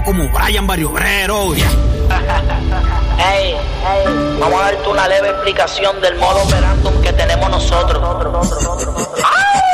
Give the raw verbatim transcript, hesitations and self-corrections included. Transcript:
como Brian Barrio Obrero. Yeah. Hey, hey, vamos a darte una leve explicación del modo operandum